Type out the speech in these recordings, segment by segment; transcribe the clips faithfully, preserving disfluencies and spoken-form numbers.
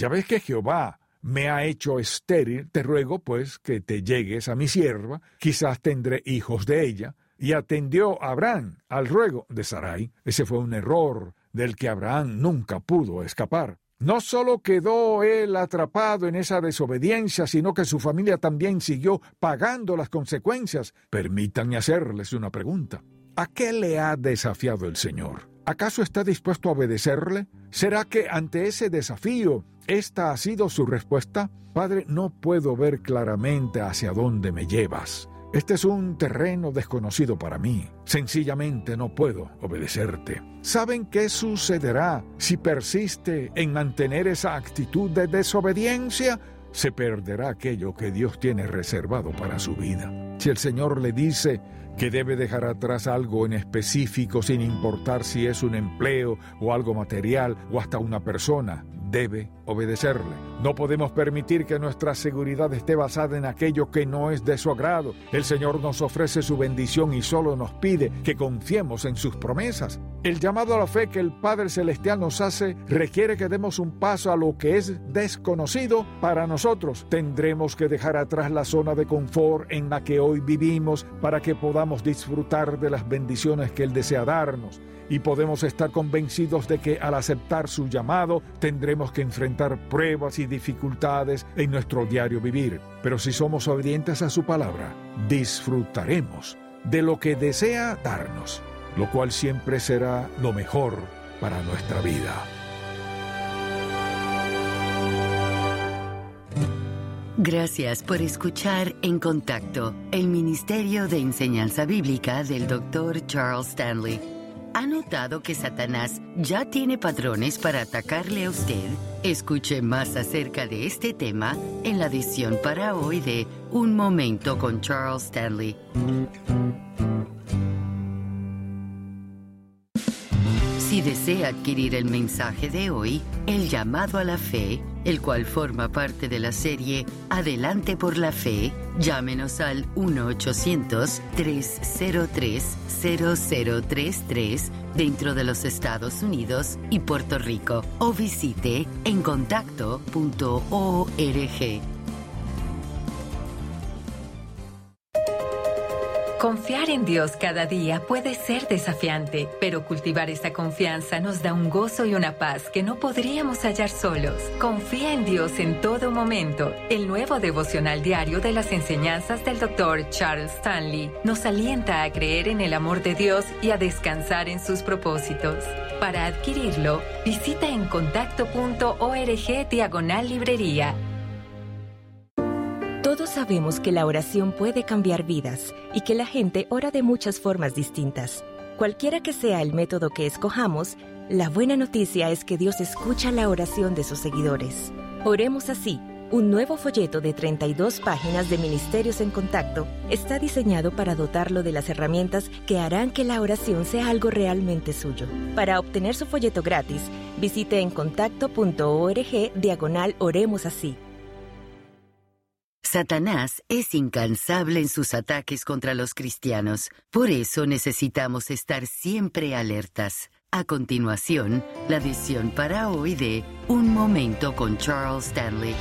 ya ves que Jehová me ha hecho estéril, te ruego pues que te llegues a mi sierva, quizás tendré hijos de ella. Y atendió Abraham al ruego de Sarai. Ese fue un error del que Abraham nunca pudo escapar. No solo quedó él atrapado en esa desobediencia, sino que su familia también siguió pagando las consecuencias. Permítanme hacerles una pregunta. ¿A qué le ha desafiado el Señor? ¿Acaso está dispuesto a obedecerle? ¿Será que ante ese desafío esta ha sido su respuesta? Padre, no puedo ver claramente hacia dónde me llevas. Este es un terreno desconocido para mí. Sencillamente no puedo obedecerte. ¿Saben qué sucederá si persiste en mantener esa actitud de desobediencia? Se perderá aquello que Dios tiene reservado para su vida. Si el Señor le dice que debe dejar atrás algo en específico, sin importar si es un empleo o algo material o hasta una persona, debe obedecerle. No podemos permitir que nuestra seguridad esté basada en aquello que no es de su agrado. El Señor nos ofrece su bendición y solo nos pide que confiemos en sus promesas. El llamado a la fe que el Padre Celestial nos hace requiere que demos un paso a lo que es desconocido para nosotros. Tendremos que dejar atrás la zona de confort en la que hoy vivimos para que podamos disfrutar de las bendiciones que Él desea darnos. Y podemos estar convencidos de que al aceptar su llamado tendremos que enfrentar pruebas y dificultades en nuestro diario vivir. Pero si somos obedientes a su palabra, disfrutaremos de lo que desea darnos, lo cual siempre será lo mejor para nuestra vida. Gracias por escuchar En Contacto, el Ministerio de Enseñanza Bíblica del doctor Charles Stanley. ¿Ha notado que Satanás ya tiene patrones para atacarle a usted? Escuche más acerca de este tema en la edición para hoy de Un Momento con Charles Stanley. Si desea adquirir el mensaje de hoy, El llamado a la fe, el cual forma parte de la serie Adelante por la Fe, llámenos al uno ochocientos, tres cero tres, cero cero tres tres dentro de los Estados Unidos y Puerto Rico o visite en contacto punto org. Confiar en Dios cada día puede ser desafiante, pero cultivar esta confianza nos da un gozo y una paz que no podríamos hallar solos. Confía en Dios en todo momento. El nuevo devocional diario de las enseñanzas del doctor Charles Stanley nos alienta a creer en el amor de Dios y a descansar en sus propósitos. Para adquirirlo, visita en contacto punto org diagonal librería. Todos sabemos que la oración puede cambiar vidas y que la gente ora de muchas formas distintas. Cualquiera que sea el método que escojamos, la buena noticia es que Dios escucha la oración de sus seguidores. Oremos así. Un nuevo folleto de treinta y dos páginas de Ministerios en Contacto está diseñado para dotarlo de las herramientas que harán que la oración sea algo realmente suyo. Para obtener su folleto gratis, visite en contacto punto org diagonal Oremos así. Satanás es incansable en sus ataques contra los cristianos. Por eso necesitamos estar siempre alertas. A continuación, la edición para hoy de Un Momento con Charles Stanley.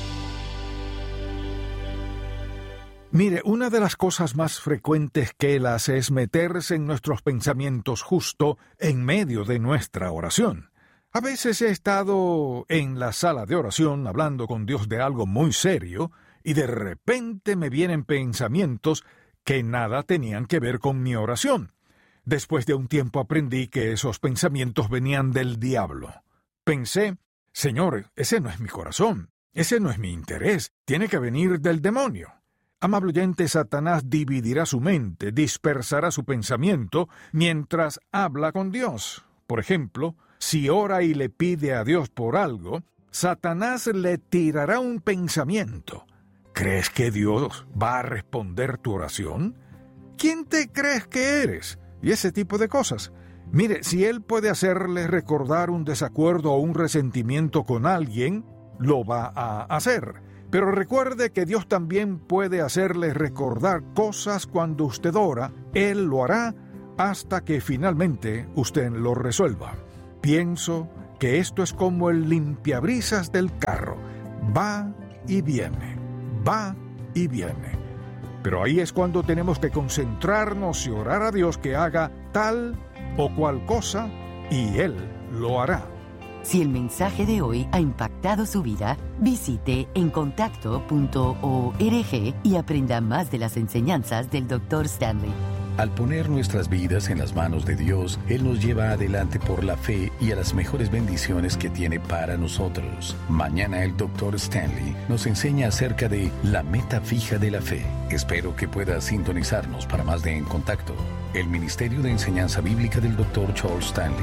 Mire, una de las cosas más frecuentes que él hace es meterse en nuestros pensamientos justo en medio de nuestra oración. A veces he estado en la sala de oración hablando con Dios de algo muy serio y de repente me vienen pensamientos que nada tenían que ver con mi oración. Después de un tiempo aprendí que esos pensamientos venían del diablo. Pensé, Señor, ese no es mi corazón, ese no es mi interés, tiene que venir del demonio. Amable oyente, Satanás dividirá su mente, dispersará su pensamiento mientras habla con Dios. Por ejemplo, si ora y le pide a Dios por algo, Satanás le tirará un pensamiento. ¿Crees que Dios va a responder tu oración? ¿Quién te crees que eres? Y ese tipo de cosas. Mire, si él puede hacerle recordar un desacuerdo o un resentimiento con alguien, lo va a hacer. Pero recuerde que Dios también puede hacerle recordar cosas cuando usted ora. Él lo hará hasta que finalmente usted lo resuelva. Pienso que esto es como el limpiabrisas del carro. Va y viene, va y viene. Pero ahí es cuando tenemos que concentrarnos y orar a Dios que haga tal o cual cosa, y Él lo hará. Si el mensaje de hoy ha impactado su vida, visite encontacto punto org y aprenda más de las enseñanzas del doctor Stanley. Al poner nuestras vidas en las manos de Dios, Él nos lleva adelante por la fe y a las mejores bendiciones que tiene para nosotros. Mañana el doctor Stanley nos enseña acerca de la meta fija de la fe. Espero que pueda sintonizarnos para más de En Contacto, el Ministerio de Enseñanza Bíblica del doctor Charles Stanley.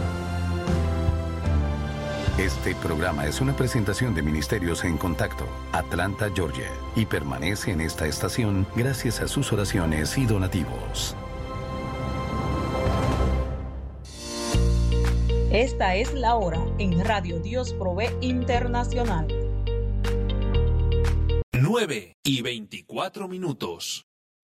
Este programa es una presentación de Ministerios En Contacto, Atlanta, Georgia, y permanece en esta estación gracias a sus oraciones y donativos. Esta es la hora en Radio Dios Provee Internacional. nueve y veinticuatro minutos.